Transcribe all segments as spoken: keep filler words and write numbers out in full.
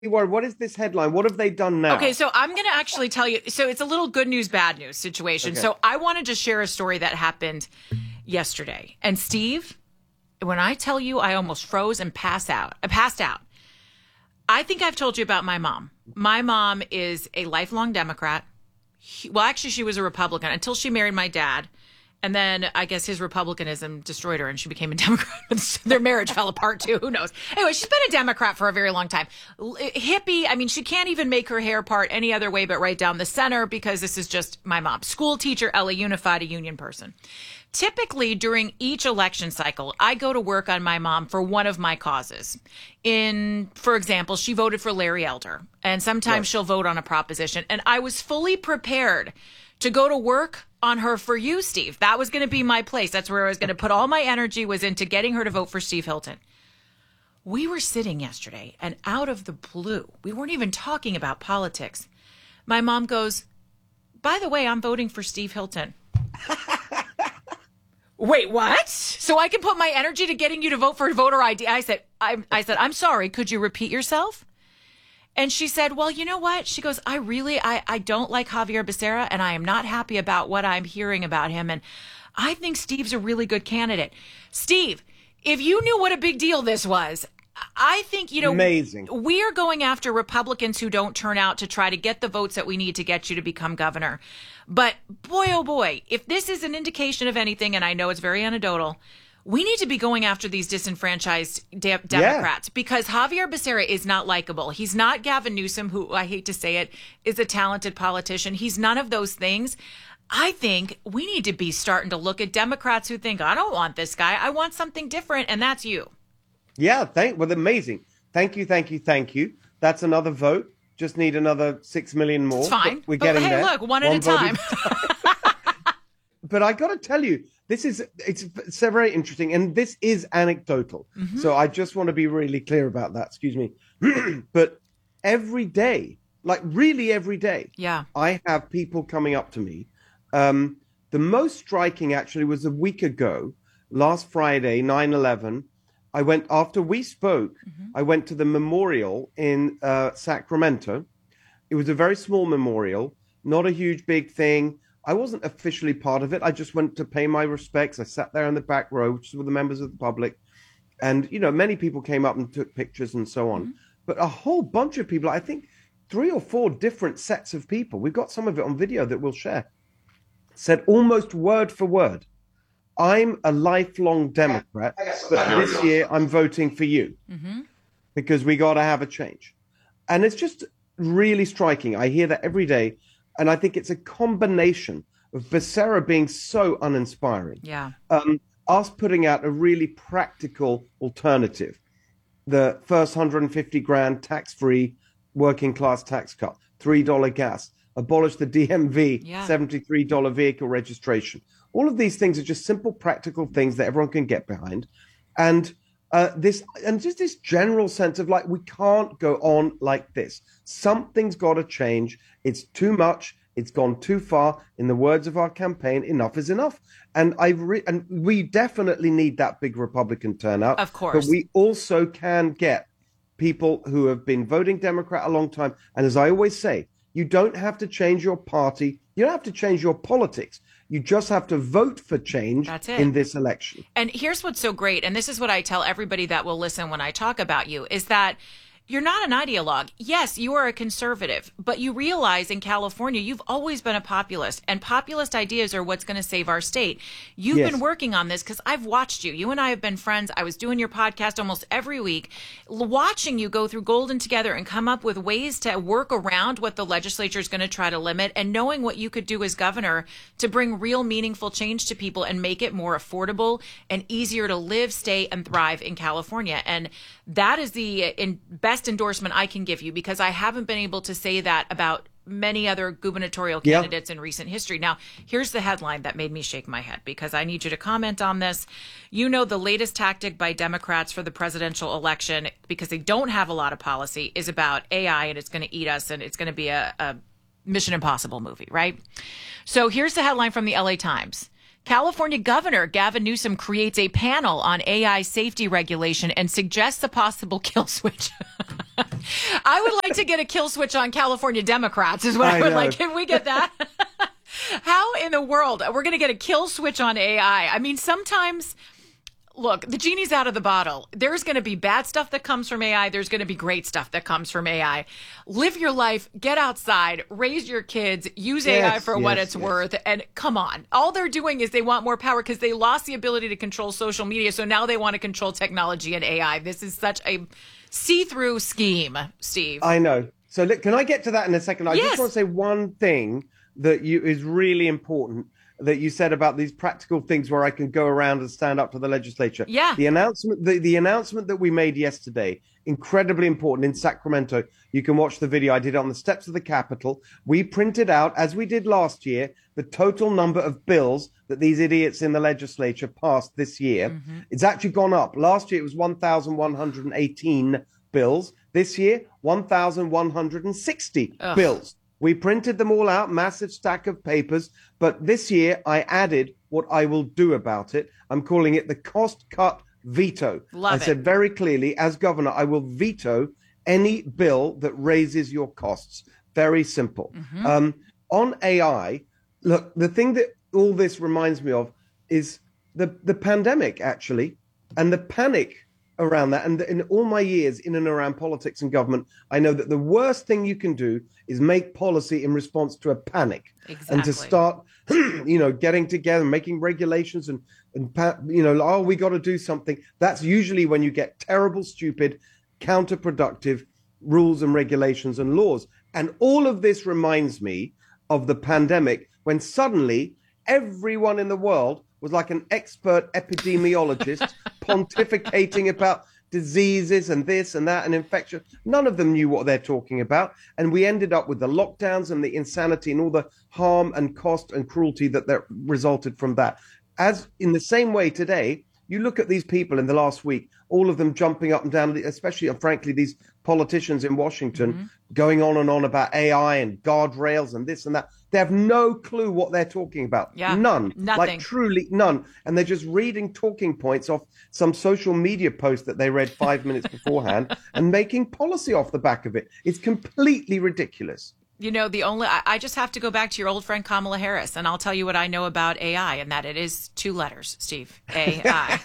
worry. What is this headline? What have they done now? Okay, so I'm going to actually tell you. So it's a little good news, bad news situation. Okay. So I wanted to share a story that happened yesterday. And Steve, when I tell you I almost froze and passed out, I passed out. I think I've told you about my mom. My mom is a lifelong Democrat. He, well, actually, she was a Republican until she married my dad. And then I guess his Republicanism destroyed her and she became a Democrat. Their marriage fell apart too. Who knows? Anyway, she's been a Democrat for a very long time. Hippie. I mean, she can't even make her hair part any other way but right down the center because this is just my mom. School teacher, L A Unified, a union person. Typically during each election cycle, I go to work on my mom for one of my causes. In, for example, she voted for Larry Elder and sometimes right. she'll vote on a proposition. And I was fully prepared to go to work on her for you, Steve. That was going to be my place. That's where I was going to put all my energy was into getting her to vote for Steve Hilton. We were sitting yesterday and out of the blue, we weren't even talking about politics. My mom goes, by the way, I'm voting for Steve Hilton. Wait, what? So I can put my energy to getting you to vote for voter I D. I said, I, I said, I'm sorry. Could you repeat yourself? And she said, well, you know what? She goes, I really, I, I don't like Javier Becerra and I am not happy about what I'm hearing about him. And I think Steve's a really good candidate. Steve, if you knew what a big deal this was, I think, you know, amazing. We are going after Republicans who don't turn out to try to get the votes that we need to get you to become governor. But boy, oh boy, if this is an indication of anything, and I know it's very anecdotal, we need to be going after these disenfranchised de- Democrats yeah. because Javier Becerra is not likable. He's not Gavin Newsom, who, I hate to say it, is a talented politician. He's none of those things. I think we need to be starting to look at Democrats who think, I don't want this guy. I want something different. And that's you. Yeah. Thank. Well, amazing. Thank you. Thank you. Thank you. That's another vote. Just need another six million more. It's fine. But we're but getting hey, there. Look, one, one at a time. But I got to tell you, this is, it's, it's very interesting. And this is anecdotal. Mm-hmm. So I just want to be really clear about that. Excuse me. But every day, like really every day, yeah, I have people coming up to me. Um, the most striking actually was a week ago, last Friday, nine eleven. I went, after we spoke, mm-hmm. I went to the memorial in uh, Sacramento. It was a very small memorial, not a huge, big thing. I wasn't officially part of it. I just went to pay my respects. I sat there in the back row, which were the members of the public. And, you know, many people came up and took pictures and so on. Mm-hmm. But a whole bunch of people, I think three or four different sets of people, we've got some of it on video that we'll share, said almost word for word, I'm a lifelong Democrat, but this year I'm voting for you mm-hmm. because we got to have a change. And it's just really striking. I hear that every day. And I think it's a combination of Becerra being so uninspiring. Yeah. Um, us putting out a really practical alternative. The first one hundred fifty grand tax-free working class tax cut, three dollars gas, abolish the D M V, yeah. seventy-three dollars vehicle registration. All of these things are just simple, practical things that everyone can get behind. And uh, this, and just this general sense of like, we can't go on like this. Something's got to change. It's too much. It's gone too far. In the words of our campaign, enough is enough. And I re- and we definitely need that big Republican turnout. Of course. But we also can get people who have been voting Democrat a long time. And as I always say, you don't have to change your party. You don't have to change your politics. You just have to vote for change in this election. And here's what's so great, and this is what I tell everybody that will listen when I talk about you, is that you're not an ideologue. Yes, you are a conservative, but you realize in California, you've always been a populist, and populist ideas are what's going to save our state. You've yes. been working on this because I've watched you. You and I have been friends. I was doing your podcast almost every week, watching you go through Golden Together and come up with ways to work around what the legislature is going to try to limit, and knowing what you could do as governor to bring real meaningful change to people and make it more affordable and easier to live, stay, and thrive in California. And that is the in best endorsement I can give you, because I haven't been able to say that about many other gubernatorial candidates yep. in recent history. Now, here's the headline that made me shake my head, because I need you to comment on this. You know, the latest tactic by Democrats for the presidential election, because they don't have a lot of policy, is about A I, and it's going to eat us, and it's going to be a, a Mission Impossible movie, right? So here's the headline from the L A Times. California Governor Gavin Newsom creates a panel on A I safety regulation and suggests a possible kill switch. I would like to get a kill switch on California Democrats is what I, I would know. like. Can we get that? How in the world we're going to get a kill switch on A I? I mean, sometimes, look, the genie's out of the bottle. There's going to be bad stuff that comes from A I. There's going to be great stuff that comes from A I. Live your life, get outside, raise your kids, use Yes, A I for what yes, it's yes. worth. And come on, all they're doing is they want more power because they lost the ability to control social media. So now they want to control technology and A I. This is such a see-through scheme, Steve. I know. So look, can I get to that in a second? I Yes. just want to say one thing that you is really important that you said about these practical things where I can go around and stand up to the legislature. Yeah. The announcement, the, the announcement that we made yesterday, incredibly important in Sacramento. You can watch the video. I did it on the steps of the Capitol. We printed out, as we did last year, the total number of bills that these idiots in the legislature passed this year. Mm-hmm. It's actually gone up. Last year it was one thousand one hundred eighteen bills. This year, one thousand one hundred sixty Ugh. bills. We printed them all out, massive stack of papers. But this year, I added what I will do about it. I'm calling it the cost cut veto. Love I it. said very clearly, as governor, I will veto any bill that raises your costs. Very simple. Mm-hmm. Um, on A I, look, the thing that all this reminds me of is the, the pandemic, actually, and the panic around that. And in all my years in and around politics and government, I know that the worst thing you can do is make policy in response to a panic. Exactly. And to start, you know, getting together, making regulations and, and pa- you know, oh, we got to do something. That's usually when you get terrible, stupid, counterproductive rules and regulations and laws. And all of this reminds me of the pandemic when suddenly everyone in the world was like an expert epidemiologist pontificating about diseases and this and that and infection. None of them knew what they're talking about. And we ended up with the lockdowns and the insanity and all the harm and cost and cruelty that, that resulted from that. As in the same way today, you look at these people in the last week, all of them jumping up and down, especially, and frankly, these politicians in Washington mm-hmm. going on and on about A I and guardrails and this and that. They have no clue what they're talking about. Yeah, none. nothing. Like truly none. And they're just reading talking points off some social media post that they read five minutes beforehand and making policy off the back of it. It's completely ridiculous. You know, the only, I, I just have to go back to your old friend Kamala Harris, and I'll tell you what I know about A I, and that it is two letters, Steve. A I.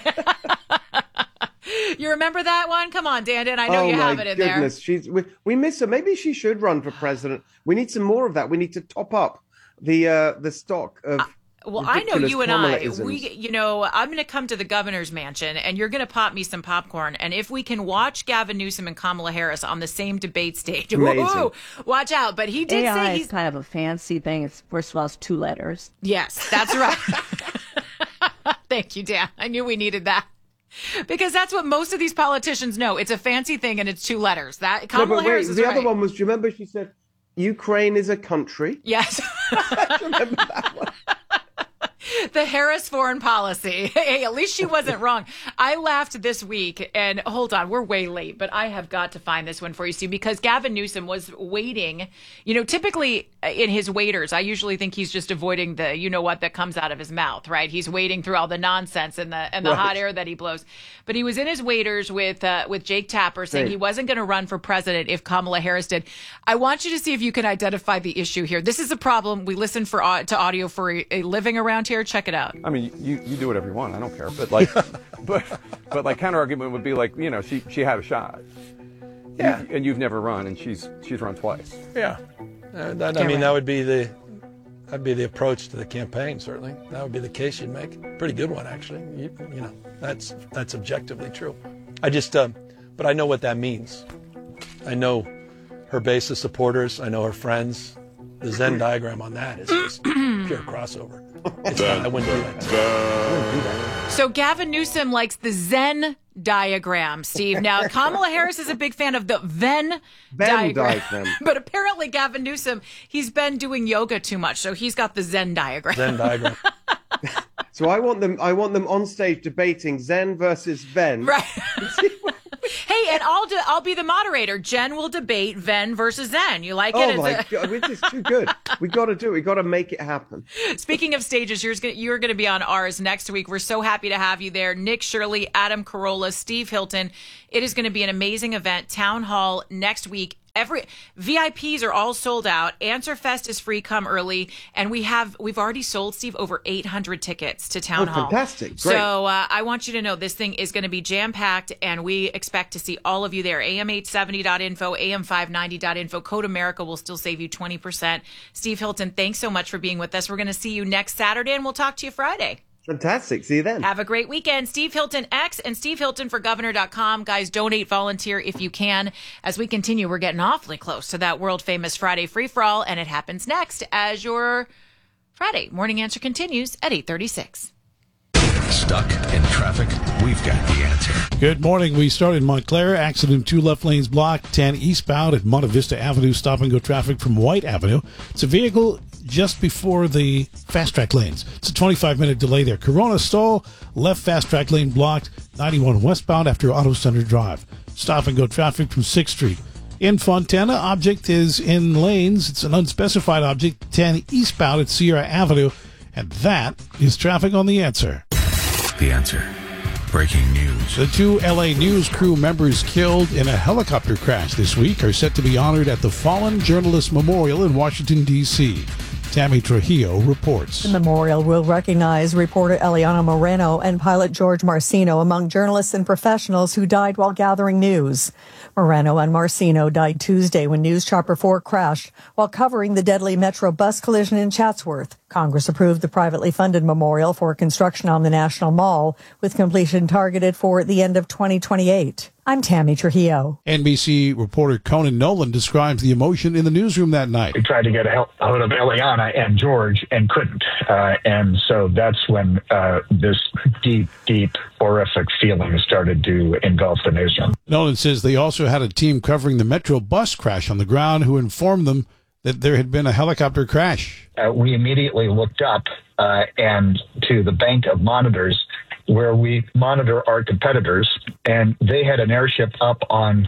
You remember that one? Come on, Dandan. I know oh you my have it in goodness. there. She's, we, we miss her. Maybe she should run for president. We need some more of that. We need to top up the uh, the stock of. Uh, Well, I know you and I, Kamala-isms. we, you know, I'm going to come to the governor's mansion and you're going to pop me some popcorn. And if we can watch Gavin Newsom and Kamala Harris on the same debate stage, woo, watch out. But he did A I say he's is kind of a fancy thing. It's first of all, it's two letters. Yes, that's right. Thank you, Dan. I knew we needed that. Because that's what most of these politicians know. It's a fancy thing and it's two letters. That Kamala no, but wait, Harris is the right. other one was, do you remember she said, Ukraine is a country? Yes. I remember that one. The Harris foreign policy. Hey, at least she wasn't wrong. I laughed this week, and hold on, we're way late, but I have got to find this one for you, Steve, because Gavin Newsom was waiting. You know, typically in his waiters, I usually think he's just avoiding the, you know what, that comes out of his mouth, right? He's waiting through all the nonsense and the and the Right. hot air that he blows. But he was in his waiters with uh, with Jake Tapper saying Right. he wasn't going to run for president if Kamala Harris did. I want you to see if you can identify the issue here. This is a problem. We listen for au- to audio for a, a living around here. Check it out. I mean, you, you do whatever you want. I don't care. But like, but but like counter argument would be like, you know, she she had a shot. Yeah. You, and you've never run, and she's she's run twice. Yeah, uh, that, I mean that would be the that'd be the approach to the campaign. Certainly, that would be the case you'd make. Pretty good one, actually. You, you know, that's that's objectively true. I just, um, but I know what that means. I know her base of supporters. I know her friends. The Venn diagram on that is just pure crossover. It's not, I wouldn't do that. I wouldn't do that. So Gavin Newsom likes the Zen diagram, Steve. Now, Kamala Harris is a big fan of the Venn, Venn diagram. diagram. But apparently Gavin Newsom, he's been doing yoga too much, so he's got the Zen diagram. Venn diagram. So I want them. I want them on stage debating Zen versus Venn. Right. Hey, and I'll do, I'll be the moderator. Jen will debate Ven versus Zen. You like it? Oh It's my a- God, this is too good. We got to do it. We got to make it happen. Speaking of stages, you're gonna, you're going to be on ours next week. We're so happy to have you there. Nick Shirley, Adam Carolla, Steve Hilton. It is going to be an amazing event. Town Hall next week. Every V I Ps are all sold out. Answer Fest is free. Come early, and we have we've already sold, Steve, over eight hundred tickets to Town Oh, Hall. fantastic. Great. So uh, I want you to know this thing is going to be jam packed, and we expect to see all of you there. A M eight seventy dot info, A M five ninety dot info. Code America will still save you twenty percent. Steve Hilton, thanks so much for being with us. We're going to see you next Saturday, and we'll talk to you Friday. Fantastic. See you then. Have a great weekend. Steve Hilton X and Steve Hilton for governor dot com. Guys, donate, volunteer if you can. As we continue, we're getting awfully close to that world famous Friday free for all, and it happens next as your Friday morning answer continues at eight thirty-six. Stuck in traffic? We've got the answer. Good morning. We start in Montclair. Accident, two left lanes blocked, ten eastbound at Monte Vista Avenue. Stop and go traffic from White Avenue. It's a vehicle just before the fast track lanes. It's a twenty-five minute delay there. Corona stall, left fast track lane blocked, ninety-one westbound after Auto Center Drive. Stop and go traffic from sixth Street. In Fontana, object is in lanes. It's an unspecified object, ten eastbound at Sierra Avenue. And that is traffic on the answer. The answer. Breaking news. The two L A News crew members killed in a helicopter crash this week are set to be honored at the Fallen Journalist Memorial in Washington, D C Tammy Trujillo reports. The memorial will recognize reporter Eliana Moreno and pilot George Marcino among journalists and professionals who died while gathering news. Moreno and Marcino died Tuesday when News Chopper four crashed while covering the deadly Metro bus collision in Chatsworth. Congress approved the privately funded memorial for construction on the National Mall, with completion targeted for the end of twenty twenty-eight. I'm Tammy Trujillo. N B C reporter Conan Nolan describes the emotion in the newsroom that night. We tried to get a hold of Eliana and George and couldn't. Uh, and so that's when uh, this deep, deep, horrific feeling started to engulf the newsroom. Nolan says they also had a team covering the Metro bus crash on the ground who informed them that there had been a helicopter crash. Uh, we immediately looked up uh, and to the bank of monitors where we monitor our competitors, and they had an airship up on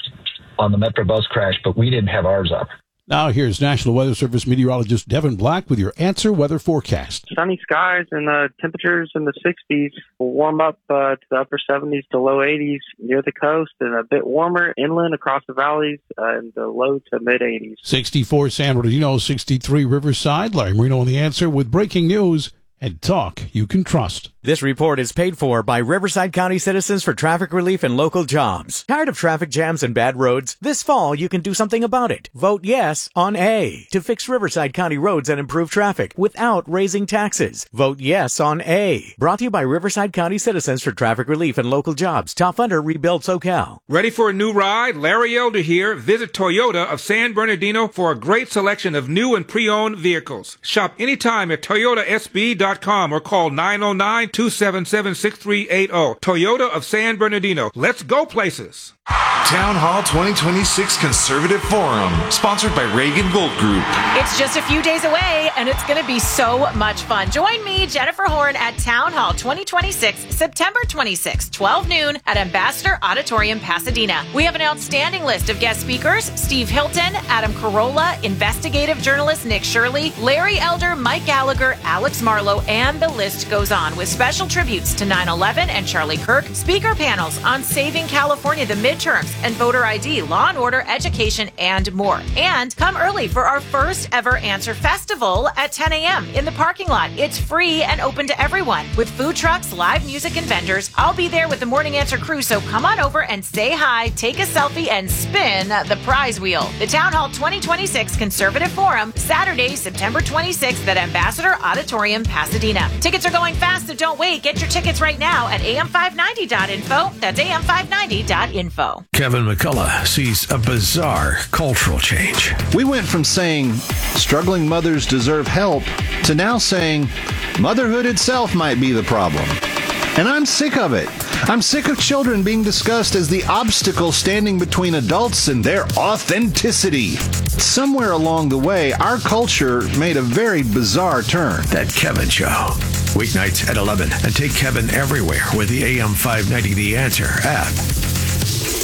on the Metro bus crash, but we didn't have ours up. Now here's National Weather Service meteorologist Devin Black with your answer weather forecast. Sunny skies and uh, temperatures in the sixties will warm up uh, to the upper seventies to low eighties near the coast, and a bit warmer inland across the valleys uh, in the low to mid eighties. sixty-four San Bernardino, sixty-three Riverside. Larry Marino on the answer with breaking news and talk you can trust. This report is paid for by Riverside County Citizens for Traffic Relief and Local Jobs. Tired of traffic jams and bad roads? This fall, you can do something about it. Vote yes on A to fix Riverside County roads and improve traffic without raising taxes. Vote yes on A. Brought to you by Riverside County Citizens for Traffic Relief and Local Jobs. Top funder, Rebuild SoCal. Ready for a new ride? Larry Elder here. Visit Toyota of San Bernardino for a great selection of new and pre-owned vehicles. Shop anytime at Toyota S B dot com or call nine oh nine, two seven seven, six three eight oh. Toyota of San Bernardino. Let's go places. Town Hall twenty twenty-six Conservative Forum, sponsored by Reagan Gold Group. It's just a few days away, and it's going to be so much fun. Join me, Jennifer Horn, at Town Hall twenty twenty-six, September twenty-sixth, twelve noon at Ambassador Auditorium, Pasadena. We have an outstanding list of guest speakers: Steve Hilton, Adam Carolla, investigative journalist Nick Shirley, Larry Elder, Mike Gallagher, Alex Marlowe, and the list goes on, with special tributes to nine eleven and Charlie Kirk, speaker panels on saving California, the midterms, and voter I D, law and order, education, and more. And come early for our first ever Answer Festival at ten a.m. in the parking lot. It's free and open to everyone, with food trucks, live music, and vendors. I'll be there with the Morning Answer crew, so come on over and say hi, take a selfie, and spin the prize wheel. The Town Hall twenty twenty-six Conservative Forum, Saturday, September twenty-sixth at Ambassador Auditorium, Pasadena. Tickets are going fast, so don't wait. Get your tickets right now at A M five ninety dot info. That's A M five ninety dot info. Kevin McCullough sees a bizarre cultural change. We went from saying struggling mothers deserve help to now saying motherhood itself might be the problem. And I'm sick of it. I'm sick of children being discussed as the obstacle standing between adults and their authenticity. Somewhere along the way, our culture made a very bizarre turn. That Kevin Show. Weeknights at eleven. And take Kevin everywhere with the A M five ninety The Answer app.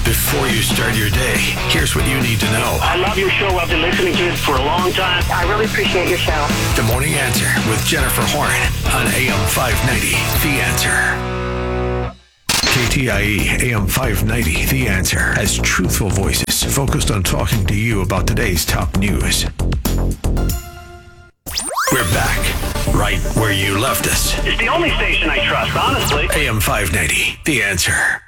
Before you start your day, here's what you need to know. I love your show. I've been listening to it for a long time. I really appreciate your show. The Morning Answer with Jennifer Horn on A M five ninety, The Answer. K T I E A M five ninety, The Answer, has truthful voices focused on talking to you about today's top news. We're back, right where you left us. It's the only station I trust, honestly. A M five ninety, The Answer.